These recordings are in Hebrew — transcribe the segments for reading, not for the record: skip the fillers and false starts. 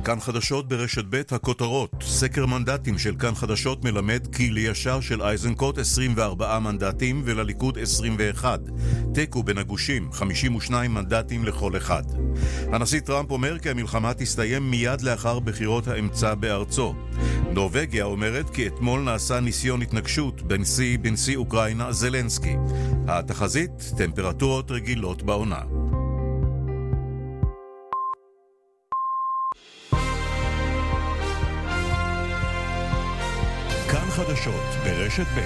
כאן חדשות ברשת ב' הכותרות. סקר מנדטים של כאן חדשות מלמד כי לישר של אייזנקוט 24 מנדטים ולליכוד 21. תיקו בין הגושים, 52 מנדטים לכל אחד. הנשיא טראמפ אומר כי המלחמה תסתיים מיד לאחר בחירות האמצע בארצו. נורווגיה אומרת כי אתמול נעשה ניסיון התנגשות בנשיא אוקראינה זלנסקי. התחזית, טמפרטורות רגילות בעונה. כאן חדשות ברשת ב'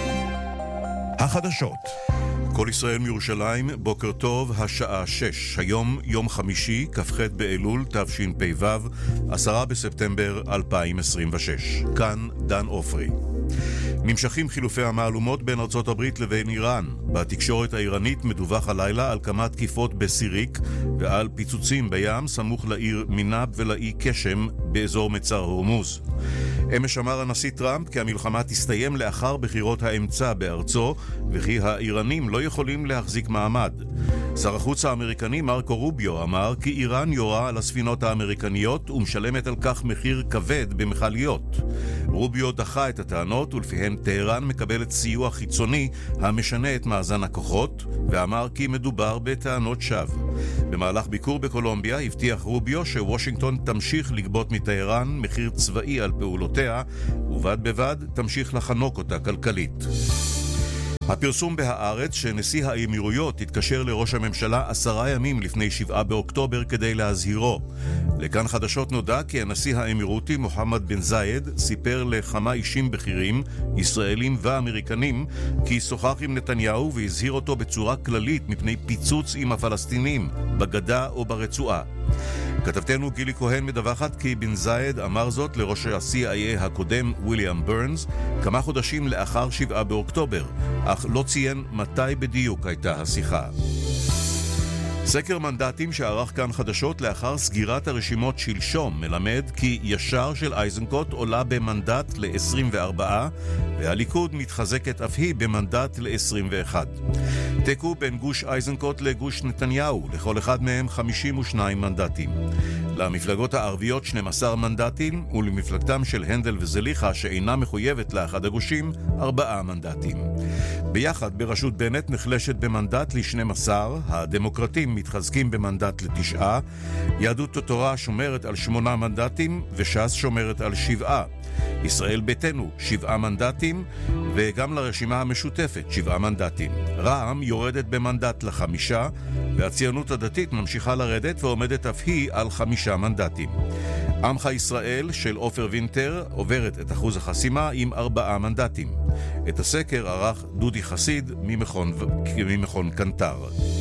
החדשות. כל ישראל מירושלים, בוקר טוב, השעה 6. היום יום חמישי, כ"ח באלול תשפ"ו, 10 בספטמבר 2026. כאן דן אופרי. נמשכים חילופי המעלומות בין ארצות הברית לבין איראן. בתקשורת האיראנית מדווח הלילה על כמה תקיפות בסיריק ועל פיצוצים בים סמוך לעיר מינב ולאי קשם באזור מצר הורמוז. אמש אמר הנשיא טראמפ כי המלחמה תסתיים לאחר בחירות האמצע בארצו וכי האיראנים לא יכולים להחזיק מעמד. שר החוץ האמריקני מרקו רוביו אמר כי איראן יורה על הספינות האמריקניות ומשלמת על כך מחיר כבד במכליות. רוביו דחה את הטענות ולפיהן טהרן מקבלת סיוע חיצוני המשנה את מאזן הכוחות ואמר כי מדובר בטענות שווא. במהלך ביקור בקולומביה הבטיח רוביו שוושינגטון תמשיך לגבות מטהרן מחיר צבאי על פעולותיה ובד בבד תמשיך לחנוק אותה כלכלית. הפרסום בהארץ שנשיא האמירויות התקשר לראש הממשלה 10 ימים לפני 7 באוקטובר כדי להזהירו. לכאן חדשות נודע כי הנשיא האמירותי מוחמד בן זייד סיפר לכמה אישים בכירים, ישראלים ואמריקנים, כי שוחח עם נתניהו והזהיר אותו בצורה כללית מפני פיצוץ עם הפלסטינים, בגדה או ברצועה. כתבתנו גילי כהן מדווחת כי בן זייד אמר זאת לראש ה-CIA הקודם וויליאם ברנס כמה חודשים לאחר 7 באוקטובר, אך לא ציין מתי בדיוק הייתה השיחה. סקר מנדטים שערך כאן חדשות לאחר סגירת הרשימות שלשום מלמד כי ישר של אייזנקוט עולה במנדט ל-24 והליכוד מתחזקת אף היא במנדט ל-21. תיקו בין גוש אייזנקוט לגוש נתניהו, לכל אחד מהם 52 מנדטים. למפלגות הערביות 12 מנדטים ולמפלגתם של הנדל וזליחה שאינה מחויבת לאחד הגושים 4 מנדטים. ביחד בראשות בנט נחלשת במנדט ל-12, הדמוקרטים מתחזקים במנדט ל9, יהדות התורה שומרת על 8 מנדטים וש"ס שומרת על 7. ישראל ביתנו 7 מנדטים וגם לרשימה המשותפת 7 מנדטים. רע"מ יורדת במנדט ל5 והציונות הדתית ממשיכה לרדת ועומדת אף היא על 5 מנדטים. עמך ישראל של עופר וינטר עוברת את אחוז החסימה עם 4 מנדטים. את הסקר ערך דודי חסיד ממכון קנטר.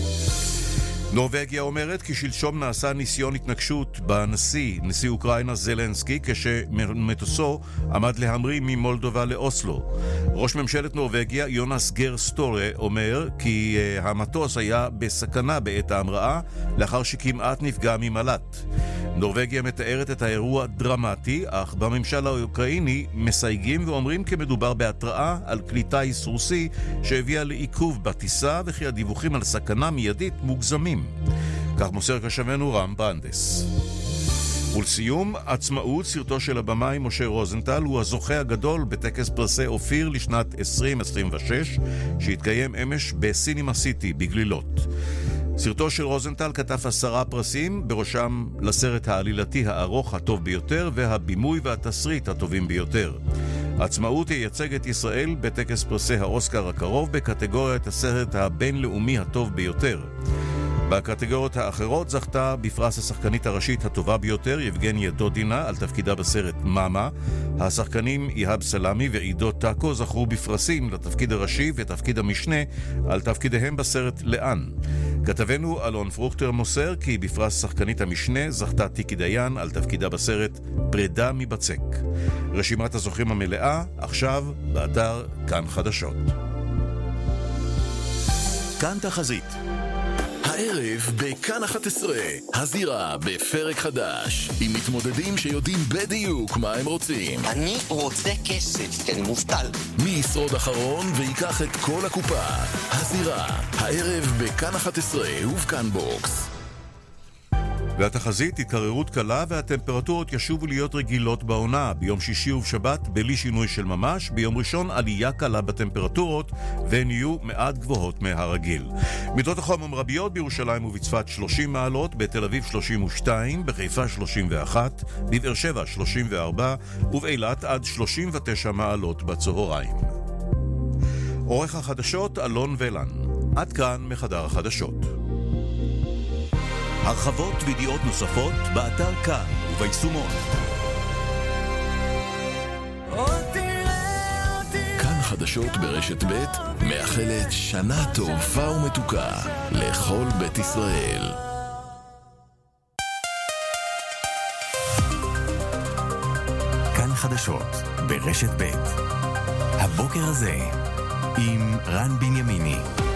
נורווגיה אומרת כי שלשום נעשה ניסיון התנגשות נשיא אוקראינה זלנסקי כשמטוסו עמד להמריא ממולדובה לאוסלו. ראש ממשלת נורווגיה יונס גר סטורה אומר כי המטוס היה בסכנה בעת ההמראה לאחר שכמעט נפגע ממל"ט. נורווגיה מתארת את האירוע דרמטי, אך בממשל האוקראיני מסייגים ואומרים כי מדובר בהתראה על כלי טיס רוסי שהביאה לעיכוב בטיסה וכי הדיווחים על סכנה מיידית מוגזמים. כך מוסר כשבנו רם ברנדס. ולסיום, עצמאות, סרטו של הבמאי משה רוזנטל הוא הזוכה הגדול בטקס פרסי אופיר לשנת 2026 שהתקיים אמש בסינימה סיטי בגלילות. סרטו של רוזנטל כתב 10 פרסים, בראשם לסרט העלילתי הארוך הטוב ביותר והבימוי והתסריט הטובים ביותר. עצמאות ייצג את ישראל בטקס פרסי האוסקר הקרוב בקטגוריית הסרט הבינלאומי הטוב ביותר. בקטגוריות האחרות זכתה בפרס השחקנית הראשית הטובה ביותר יבגניה דודינה על תפקידה בסרט מאמה. השחקנים איהאב סלאמי ועידו טאקו זכו בפרסים לתפקיד הראשי ותפקיד המשנה על תפקידיהם בסרט לאן. כתבנו אלון פרוכטר מוסר כי בפרס שחקנית המשנה זכתה טיקי דיין על תפקידה בסרט פרידה מבצק. רשימת הזוכים המלאה עכשיו באתר כאן חדשות. כאן תחזית. הערב בכאן 11, הזירה בפרק חדש, עם מתמודדים שיודעים בדיוק מה הם רוצים. אני רוצה כסף, כי אני מובטל. מי ישרוד אחרון ויקח את כל הקופה. הזירה, הערב בכאן 11 ובכאן בוקס. והתחזית התקררות קלה והטמפרטורות ישובו להיות רגילות בעונה. ביום שישי ובשבת בלי שינוי של ממש, ביום ראשון עלייה קלה בטמפרטורות והן יהיו מעט גבוהות מהרגיל. מידות החום המרביות בירושלים ובצפת 30 מעלות, בתל אביב 32, בחיפה 31, בבאר שבע 34 ובאילת עד 39 מעלות בצהריים. עורך החדשות אלון ולן. עד כאן מחדר החדשות. הרחבות וידיעות נוספות באתר כאן וביישומון. כאן חדשות ברשת ב' מאחלת שנה טובה ומתוקה לכל בית ישראל. כאן חדשות ברשת ב' הבוקר הזה עם רן בנימיני.